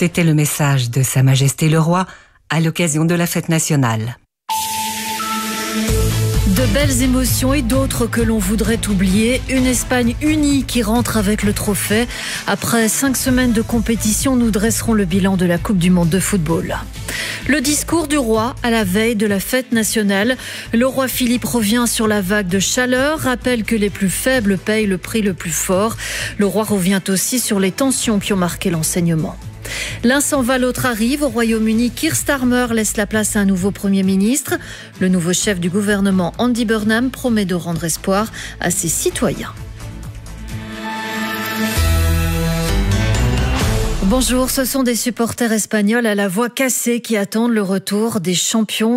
C'était le message de Sa Majesté le Roi à l'occasion de la fête nationale. De belles émotions et d'autres que l'on voudrait oublier. Une Espagne unie qui rentre avec le trophée. Après 5 semaines de compétition, nous dresserons le bilan de la Coupe du Monde de football. Le discours du roi à la veille de la fête nationale. Le roi Philippe revient sur la vague de chaleur, rappelle que les plus faibles payent le prix le plus fort. Le roi revient aussi sur les tensions qui ont marqué l'enseignement. L'un s'en va, l'autre arrive. Au Royaume-Uni, Keir Starmer laisse la place à un nouveau Premier ministre. Le nouveau chef du gouvernement, Andy Burnham, promet de rendre espoir à ses citoyens. Bonjour, ce sont des supporters espagnols à la voix cassée qui attendent le retour des champions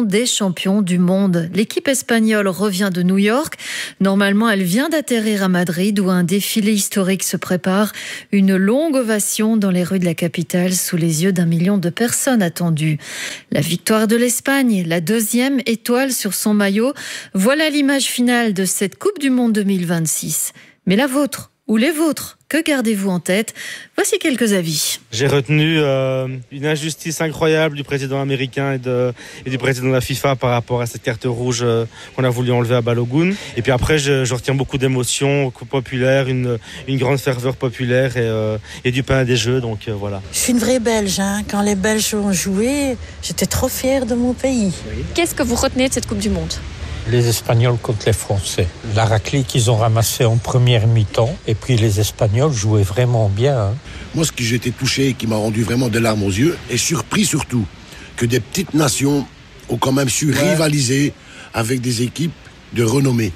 du monde. L'équipe espagnole revient de New York. Normalement, elle vient d'atterrir à Madrid où un défilé historique se prépare. Une longue ovation dans les rues de la capitale sous les yeux d'1 million de personnes attendues. La victoire de l'Espagne, la 2e étoile sur son maillot. Voilà l'image finale de cette Coupe du Monde 2026. Mais la vôtre ou les vôtres, que gardez-vous en tête? Voici quelques avis. J'ai retenu une injustice incroyable du président américain et du président de la FIFA par rapport à cette carte rouge qu'on a voulu enlever à Balogun. Et puis après, je retiens beaucoup d'émotions populaires, une grande ferveur populaire et du pain et des jeux. Donc voilà. Je suis une vraie Belge. Quand les Belges ont joué, j'étais trop fière de mon pays. Qu'est-ce que vous retenez de cette Coupe du Monde ? Les Espagnols contre les Français. La raclée qu'ils ont ramassée en première mi-temps. Et puis les Espagnols jouaient vraiment bien. Moi, ce que j'ai été touché et qui m'a rendu vraiment des larmes aux yeux, et surpris surtout, que des petites nations ont quand même su rivaliser avec des équipes de renommée.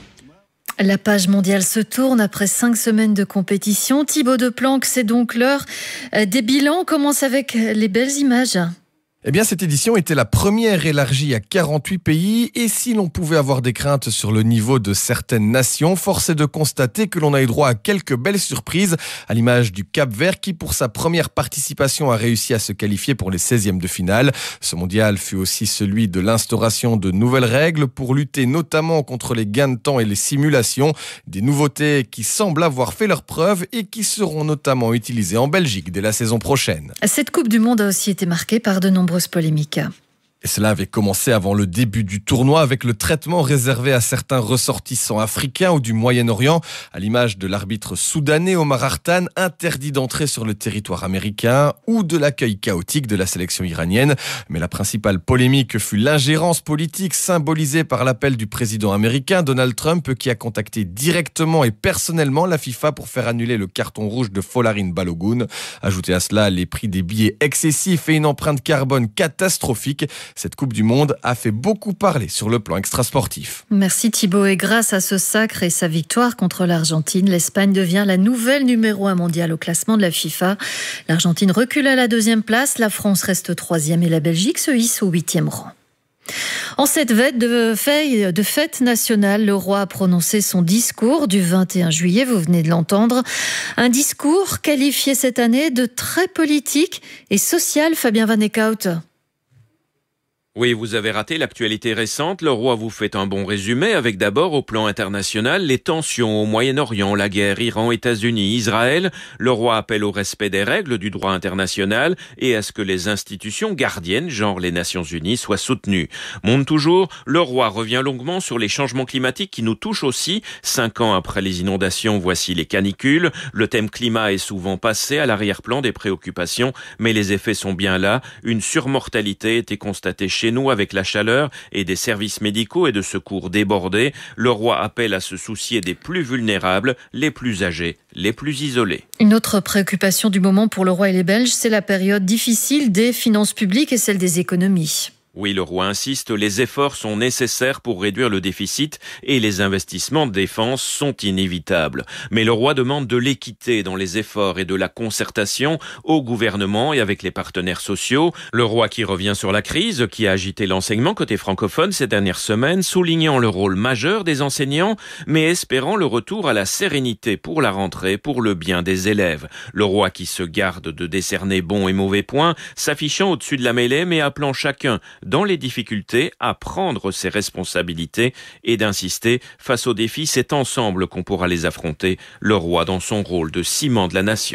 La page mondiale se tourne après 5 semaines de compétition. Thibaut Deplanque, c'est donc l'heure des bilans. On commence avec les belles images. Eh bien, cette édition était la première élargie à 48 pays et si l'on pouvait avoir des craintes sur le niveau de certaines nations, force est de constater que l'on a eu droit à quelques belles surprises, à l'image du Cap-Vert qui, pour sa première participation, a réussi à se qualifier pour les 16e de finale. Ce mondial fut aussi celui de l'instauration de nouvelles règles pour lutter notamment contre les gains de temps et les simulations, des nouveautés qui semblent avoir fait leurs preuves et qui seront notamment utilisées en Belgique dès la saison prochaine. Cette Coupe du Monde a aussi été marquée par de nombreuses polémiques. Et cela avait commencé avant le début du tournoi avec le traitement réservé à certains ressortissants africains ou du Moyen-Orient, à l'image de l'arbitre soudanais Omar Hartan, interdit d'entrer sur le territoire américain, ou de l'accueil chaotique de la sélection iranienne. Mais la principale polémique fut l'ingérence politique symbolisée par l'appel du président américain Donald Trump qui a contacté directement et personnellement la FIFA pour faire annuler le carton rouge de Folarin Balogun. Ajoutez à cela les prix des billets excessifs et une empreinte carbone catastrophique. Cette Coupe du Monde a fait beaucoup parler sur le plan extrasportif. Merci Thibaut. Et grâce à ce sacre et sa victoire contre l'Argentine, l'Espagne devient la nouvelle numéro 1 mondiale au classement de la FIFA. L'Argentine recule à la 2e place, la France reste 3e et la Belgique se hisse au 8e rang. En cette veille de fête nationale, le roi a prononcé son discours du 21 juillet, vous venez de l'entendre. Un discours qualifié cette année de très politique et social, Fabien Van Eekhout. Oui, vous avez raté l'actualité récente. Le roi vous fait un bon résumé avec d'abord au plan international les tensions au Moyen-Orient, la guerre Iran, États-Unis, Israël. Le roi appelle au respect des règles du droit international et à ce que les institutions gardiennes, genre les Nations Unies, soient soutenues. Monte toujours, le roi revient longuement sur les changements climatiques qui nous touchent aussi. 5 ans après les inondations, voici les canicules. Le thème climat est souvent passé à l'arrière-plan des préoccupations, mais les effets sont bien là. Une surmortalité était constatée chez nous avec la chaleur et des services médicaux et de secours débordés. Le roi appelle à se soucier des plus vulnérables, les plus âgés, les plus isolés. Une autre préoccupation du moment pour le roi et les Belges, c'est la période difficile des finances publiques et celle des économies. Oui, le roi insiste, les efforts sont nécessaires pour réduire le déficit et les investissements de défense sont inévitables. Mais le roi demande de l'équité dans les efforts et de la concertation au gouvernement et avec les partenaires sociaux. Le roi qui revient sur la crise qui a agité l'enseignement côté francophone ces dernières semaines, soulignant le rôle majeur des enseignants, mais espérant le retour à la sérénité pour la rentrée, pour le bien des élèves. Le roi qui se garde de décerner bons et mauvais points, s'affichant au-dessus de la mêlée mais appelant chacun dans les difficultés, à prendre ses responsabilités et d'insister face aux défis. C'est ensemble qu'on pourra les affronter, le roi dans son rôle de ciment de la nation.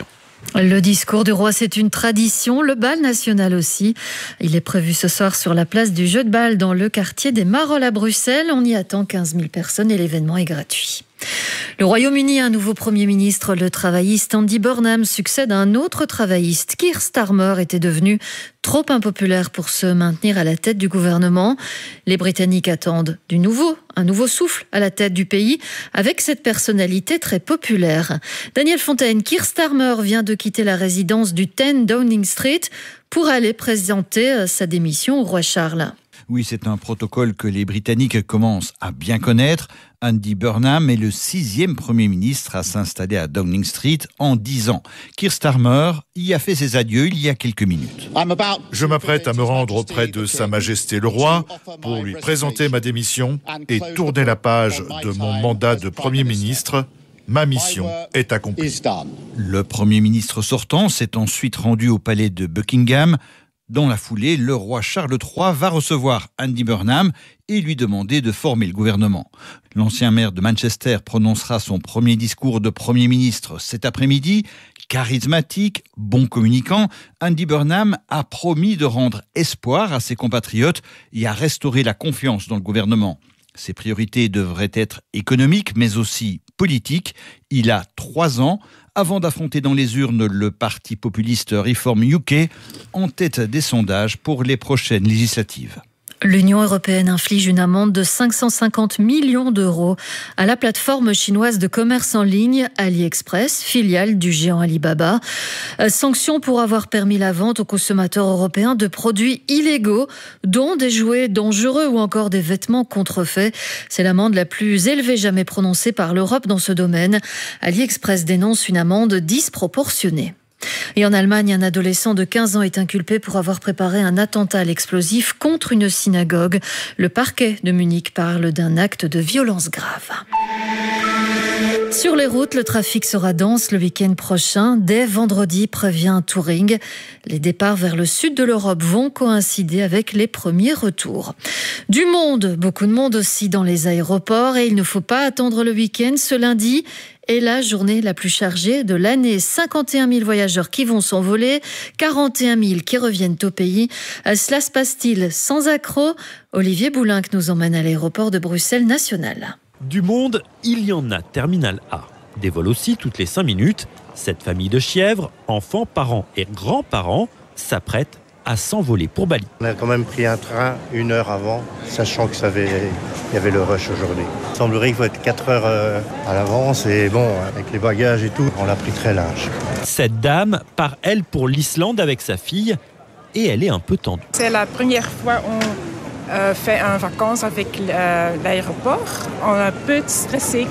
Le discours du roi, c'est une tradition, le bal national aussi. Il est prévu ce soir sur la place du jeu de balle dans le quartier des Marolles à Bruxelles. On y attend 15 000 personnes et l'événement est gratuit. Le Royaume-Uni a un nouveau Premier ministre. Le travailliste Andy Burnham succède à un autre travailliste. Keir Starmer était devenu trop impopulaire pour se maintenir à la tête du gouvernement. Les Britanniques attendent un nouveau souffle à la tête du pays avec cette personnalité très populaire. Daniel Fontaine, Keir Starmer vient de quitter la résidence du 10 Downing Street pour aller présenter sa démission au roi Charles. Oui, c'est un protocole que les Britanniques commencent à bien connaître. Andy Burnham est le 6e Premier ministre à s'installer à Downing Street en 10 ans. Keir Starmer y a fait ses adieux il y a quelques minutes. Je m'apprête à me rendre auprès de Sa Majesté le Roi pour lui présenter ma démission et tourner la page de mon mandat de Premier ministre. Ma mission est accomplie. Le Premier ministre sortant s'est ensuite rendu au palais de Buckingham. Dans la foulée, le roi Charles III va recevoir Andy Burnham et lui demander de former le gouvernement. L'ancien maire de Manchester prononcera son premier discours de Premier ministre cet après-midi. Charismatique, bon communicant, Andy Burnham a promis de rendre espoir à ses compatriotes et à restaurer la confiance dans le gouvernement. Ses priorités devraient être économiques, mais aussi politiques. Il a 3 ans avant d'affronter dans les urnes le parti populiste Reform UK, en tête des sondages pour les prochaines législatives. L'Union européenne inflige une amende de 550 millions d'euros à la plateforme chinoise de commerce en ligne AliExpress, filiale du géant Alibaba. Sanction pour avoir permis la vente aux consommateurs européens de produits illégaux, dont des jouets dangereux ou encore des vêtements contrefaits. C'est l'amende la plus élevée jamais prononcée par l'Europe dans ce domaine. AliExpress dénonce une amende disproportionnée. Et en Allemagne, un adolescent de 15 ans est inculpé pour avoir préparé un attentat à l'explosif contre une synagogue. Le parquet de Munich parle d'un acte de violence grave. Sur les routes, le trafic sera dense le week-end prochain. Dès vendredi, prévient Touring. Les départs vers le sud de l'Europe vont coïncider avec les premiers retours. Du monde, beaucoup de monde aussi dans les aéroports. Et il ne faut pas attendre le week-end. Ce lundi est la journée la plus chargée de l'année. 51 000 voyageurs qui vont s'envoler, 41 000 qui reviennent au pays. Cela se passe-t-il sans accroc ? Olivier Boulinck nous emmène à l'aéroport de Bruxelles National. Du monde, il y en a. Terminal A. Des vols aussi toutes les 5 minutes. Cette famille de chièvres, enfants, parents et grands-parents, s'apprête à s'envoler pour Bali. On a quand même pris un train 1 heure avant, sachant qu'il y avait le rush aujourd'hui. Il semblerait qu'il faut être 4 heures à l'avance et bon, avec les bagages et tout, on l'a pris très large. Cette dame part, elle, pour l'Islande avec sa fille et elle est un peu tendue. C'est la première fois qu'on fait un vacances avec l'aéroport. On est un peu stressé.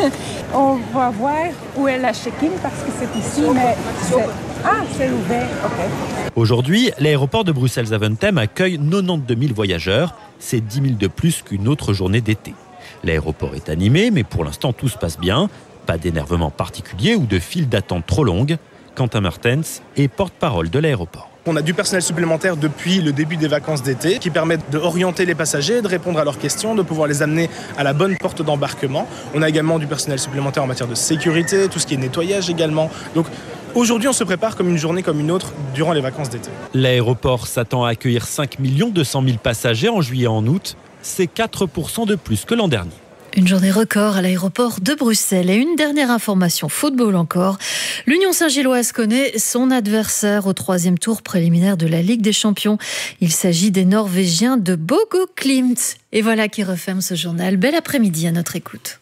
On va voir où est la check-in parce que c'est ici, mais c'est ouvert. Okay. Aujourd'hui, l'aéroport de Bruxelles-Zaventem accueille 92 000 voyageurs. C'est 10 000 de plus qu'une autre journée d'été. L'aéroport est animé, mais pour l'instant, tout se passe bien. Pas d'énervement particulier ou de file d'attente trop longue. Quentin Martens est porte-parole de l'aéroport. On a du personnel supplémentaire depuis le début des vacances d'été qui permettent d'orienter les passagers, de répondre à leurs questions, de pouvoir les amener à la bonne porte d'embarquement. On a également du personnel supplémentaire en matière de sécurité, tout ce qui est nettoyage également. Donc aujourd'hui, on se prépare comme une journée comme une autre durant les vacances d'été. L'aéroport s'attend à accueillir 5 200 000 passagers en juillet et en août. C'est 4% de plus que l'an dernier. Une journée record à l'aéroport de Bruxelles. Et une dernière information, football encore. L'Union Saint-Gilloise connaît son adversaire au 3e tour préliminaire de la Ligue des Champions. Il s'agit des Norvégiens de Bogo Klimt. Et voilà qui referme ce journal. Bel après-midi à notre écoute.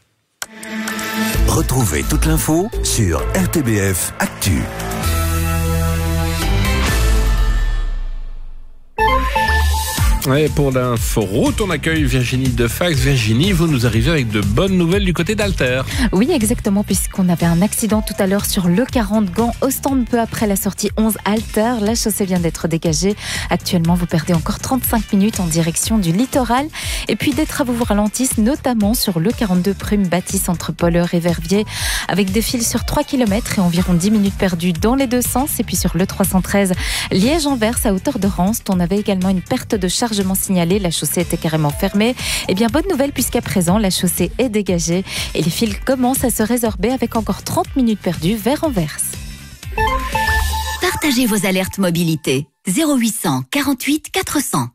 Retrouvez toute l'info sur RTBF Actu. Ouais, pour l'info route, on accueille Virginie Defax. Virginie, vous nous arrivez avec de bonnes nouvelles du côté d'Alter. Oui, exactement, puisqu'on avait un accident tout à l'heure sur le 40 Gand, Ostende, peu après la sortie 11 Alter. La chaussée vient d'être dégagée. Actuellement, vous perdez encore 35 minutes en direction du littoral. Et puis, des travaux vous ralentissent, notamment sur le 42 Prime Bâtisse entre Polleur et Verviers, avec des files sur 3 km et environ 10 minutes perdues dans les deux sens. Et puis, sur le 313 Liège-Anvers, à hauteur de Ranst, on avait également une perte de charge signalé, la chaussée était carrément fermée. Eh bien, bonne nouvelle puisqu'à présent, la chaussée est dégagée et les fils commencent à se résorber avec encore 30 minutes perdues vers Anvers. partagez vos alertes mobilité. 0800 48 400.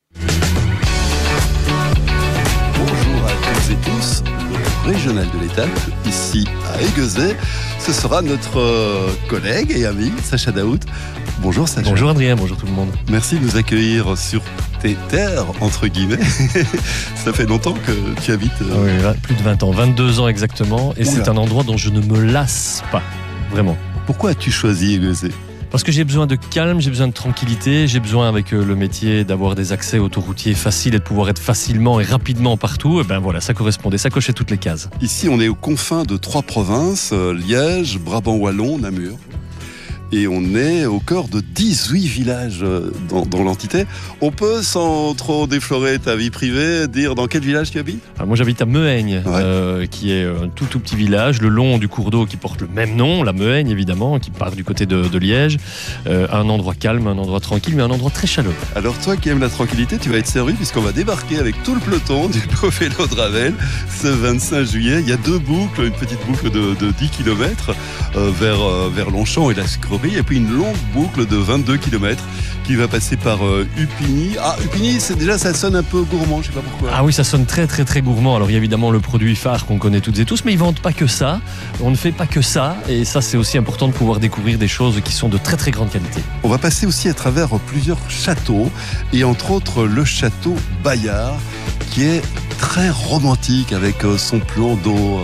Bonjour à toutes et tous. Le régional de l'étape, ici à Aiguezet, ce sera notre collègue et ami Sacha Daoud. Bonjour Sacha. Bonjour Adrien, bonjour tout le monde. Merci de nous accueillir sur tes terres, entre guillemets. Ça fait longtemps que tu habites. Oui, plus de 20 ans, 22 ans exactement. Et c'est un endroit dont je ne me lasse pas, vraiment. Pourquoi as-tu choisi Aiguezet ? Parce que j'ai besoin de calme, j'ai besoin de tranquillité, j'ai besoin avec le métier d'avoir des accès autoroutiers faciles et de pouvoir être facilement et rapidement partout. Et ben voilà, ça correspondait, ça cochait toutes les cases. Ici, on est aux confins de 3 provinces, Liège, Brabant Wallon, Namur. Et on est au cœur de 18 villages dans l'entité. On peut, sans trop déflorer ta vie privée, dire dans quel village tu habites ? Alors moi j'habite à Mehaigne, qui est un tout petit village, le long du cours d'eau qui porte le même nom, la Mehaigne évidemment, qui part du côté de Liège. Un endroit calme, un endroit tranquille, mais un endroit très chaleureux. Alors toi qui aimes la tranquillité, tu vas être servi puisqu'on va débarquer avec tout le peloton du Beau Vélo de Ravel ce 25 juillet. Il y a 2 boucles, une petite boucle de 10 km vers Longchamp et la Scrorie, et puis une longue boucle de 22 km qui va passer par Upigny. Ah, Upigny, ça sonne un peu gourmand, je sais pas pourquoi. Ah oui, ça sonne très très très gourmand. Alors il y a évidemment le produit phare qu'on connaît toutes et tous, mais ils vendent pas que ça. On ne fait pas que ça, et ça c'est aussi important de pouvoir découvrir des choses qui sont de très très grande qualité. On va passer aussi à travers plusieurs châteaux, et entre autres le château Bayard, qui est très romantique avec son plan d'eau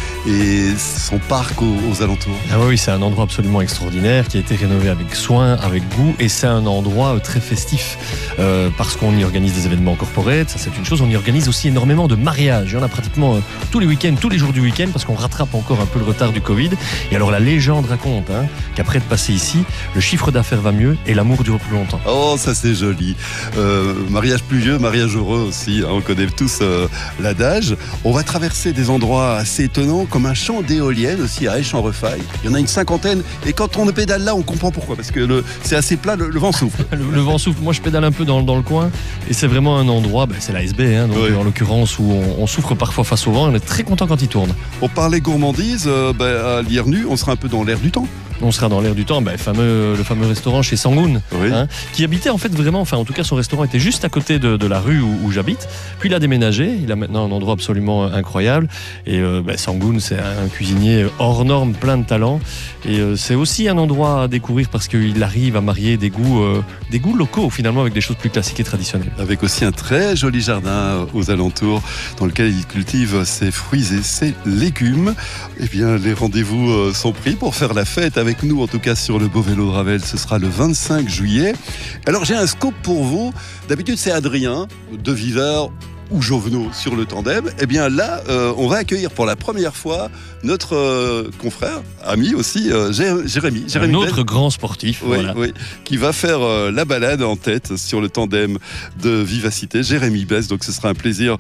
et son parc aux alentours. Ah oui, c'est un endroit absolument extraordinaire qui a été rénové avec soin, avec goût, et c'est un endroit très festif parce qu'on y organise des événements corporate, ça c'est une chose. On y organise aussi énormément de mariages. Il y en a pratiquement tous les week-ends, tous les jours du week-end, parce qu'on rattrape encore un peu le retard du Covid. Et alors la légende raconte qu'après de passer ici, le chiffre d'affaires va mieux et l'amour dure plus longtemps. Oh, ça c'est joli. Mariage pluvieux, mariage heureux aussi. On connaît tous l'adage. On va traverser des endroits assez étonnants, comme un champ d'éoliennes aussi à Esch-en-Refaille. Il y en a une 50aine, et quand on pédale là, on comprend pourquoi, parce que c'est assez plat, le vent souffle. le vent souffle. Moi, je pédale un peu dans le coin, et c'est vraiment un endroit, c'est l'ASB, donc en l'occurrence, où on souffre parfois face au vent, et on est très content quand il tourne. On parlait gourmandise, à l'IRNU, on sera un peu dans l'air du temps. On sera dans l'air du temps, le fameux restaurant chez Sangoun, qui habitait en fait vraiment, en tout cas son restaurant était juste à côté de la rue où j'habite. Puis il a déménagé, il a maintenant un endroit absolument incroyable. Et Sangoun, c'est un cuisinier hors norme, plein de talent. Et c'est aussi un endroit à découvrir parce qu'il arrive à marier des goûts locaux finalement avec des choses plus classiques et traditionnelles. Avec aussi un très joli jardin aux alentours dans lequel il cultive ses fruits et ses légumes. Eh bien, les rendez-vous sont pris pour faire la fête avec nous, en tout cas sur le Beau Vélo de Ravel. Ce sera le 25 juillet. Alors j'ai un scoop pour vous. D'habitude c'est Adrien de Viveur ou Jovenot sur le tandem. Eh bien là, on va accueillir pour la première fois notre confrère, ami aussi, Jérémy. Un autre grand sportif. Oui, qui va faire la balade en tête sur le tandem de Vivacité, Jérémy Bess. Donc ce sera un plaisir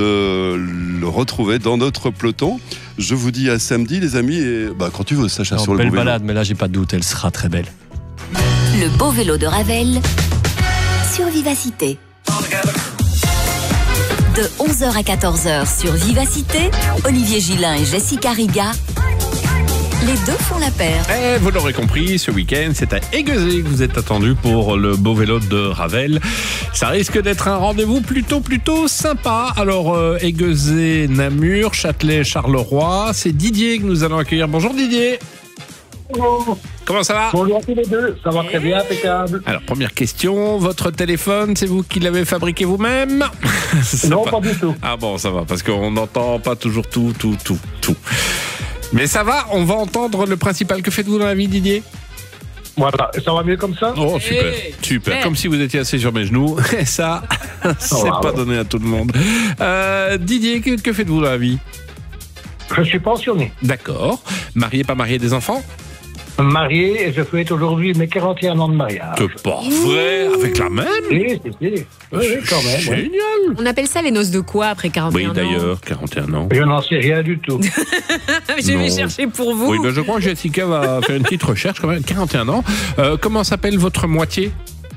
de le retrouver dans notre peloton. Je vous dis à samedi, les amis, et quand tu veux, Sacha, sur le Beau Vélo. Belle balade, mais là j'ai pas de doute, elle sera très belle. Le Beau Vélo de Ravel sur Vivacité. De 11h à 14h sur Vivacité, Olivier Gillin et Jessica Riga, les deux font la paire. Et vous l'aurez compris, ce week-end, c'est à Aiguezet que vous êtes attendus pour le Beau Vélo de Ravel. Ça risque d'être un rendez-vous plutôt sympa. Alors, Aiguezet, Namur, Châtelet, Charleroi, c'est Didier que nous allons accueillir. Bonjour Didier. Bonjour. Comment ça va ? Bonjour à tous les deux, ça va très bien, impeccable. Alors, première question, votre téléphone, c'est vous qui l'avez fabriqué vous-même ? Non, pas du tout. Ah bon, ça va, parce qu'on n'entend pas toujours tout. Mais ça va, on va entendre le principal. Que faites-vous dans la vie, Didier ? Voilà, ça va mieux comme ça ? Oh, super. Comme si vous étiez assis sur mes genoux. Et ça, c'est pas donné à tout le monde. Didier, que faites-vous dans la vie ? Je suis pensionné. D'accord. Marié, pas marié, des enfants ? Marié, et je fête aujourd'hui mes 41 ans de mariage. C'est pas vrai, avec la même ? Oui, quand même. Génial. On appelle ça les noces de quoi après 41 ans ? Oui, d'ailleurs, 41 ans. Je n'en sais rien du tout. Je vais chercher pour vous. Oui, je crois que Jessica va faire une petite recherche quand même. 41 ans. Comment s'appelle votre moitié ?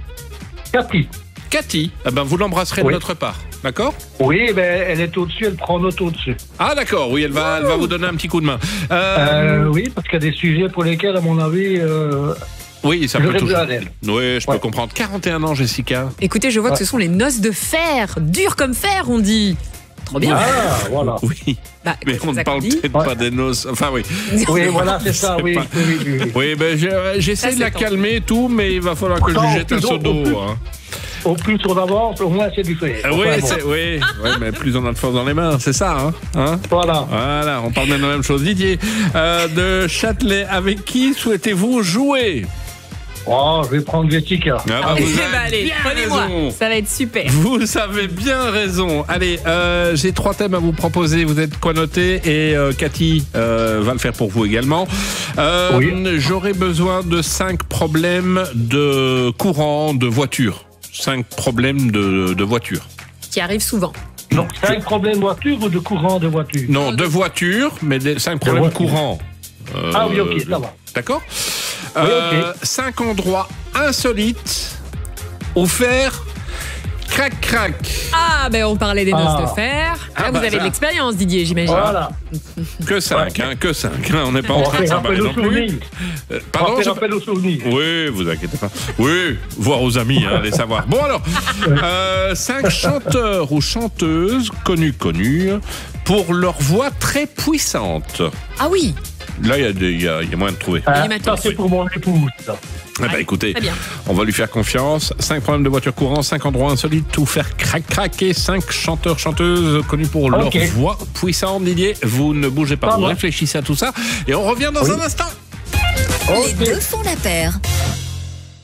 Cathy. Vous l'embrasserez de notre part. D'accord ? Oui, elle est au-dessus, elle prend notre au-dessus. Ah d'accord, oui, elle va vous donner un petit coup de main. Oui, parce qu'il y a des sujets pour lesquels, à mon avis, Oui, ça peut J'aurais toujours. besoin d'elle. Oui, je peux comprendre. 41 ans, Jessica. Écoutez, je vois que ce sont les noces de fer, dur comme fer, on dit. Trop bien. Ah, voilà. Oui. Bah, Mais on ne parle peut-être pas des noces. Enfin, oui. Oui, voilà, c'est ça, Je sais oui. pas. Oui. Oui, ben, j'essaie Ça, de la c'est calmer et tout, mais il va falloir que je lui jette un seau d'eau. Hein. Au plus on avance, au moins c'est du fer. Oui, Enfin, bon. oui, mais plus on a de force dans les mains, c'est ça, hein, Voilà. Voilà, on parle bien de la même chose. Didier, de Châtelet, avec qui souhaitez-vous jouer? Oh, je vais prendre Jessica. Ah bah, vous avez allez, bien prenez-moi, raison. ça va être super. Vous avez bien raison. Allez, j'ai 3 thèmes à vous proposer. Vous êtes quoi noté? Et Cathy va le faire pour vous également. J'aurai besoin de 5 problèmes de courant de voiture. 5 problèmes de voiture. Qui arrive souvent. Donc 5 problèmes de voiture ou de courant de voiture? Non, de voiture, mais 5 problèmes courants. Ah oui, ok, ça va. D'accord. Oui, ok. 5 endroits insolites où faire crac-crac. Ah, ben on parlait des noces de fer. Ah, Là, bah, vous avez ça. de l'expérience, Didier, j'imagine. Voilà. Que 5, que 5. On n'est pas en On train de fait s'emballer appel non aux plus. souvenirs. Pardon, On fait j'ai appel aux souvenirs. Oui, vous inquiétez pas. Oui, voir aux amis, allez savoir. Bon alors, 5 chanteurs ou chanteuses connus pour leur voix très puissante. Ah oui. Là, il y a moyen de trouver. Ça, c'est pour mon épouse, ça. Eh ben, écoutez, très bien. on va lui faire confiance. 5 problèmes de voiture courant, 5 endroits insolites, tout faire crac-craquer, 5 chanteurs, chanteuses connus pour leur voix puissante. Didier, vous ne bougez pas, vous réfléchissez à tout ça et on revient dans un instant. Les deux font la paire.